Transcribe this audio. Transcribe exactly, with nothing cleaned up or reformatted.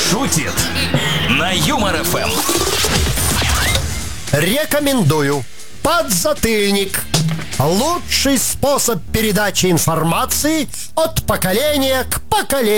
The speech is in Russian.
шутит на Юмор эф эм. Рекомендую. Подзатыльник. Лучший способ передачи информации от поколения к поколению.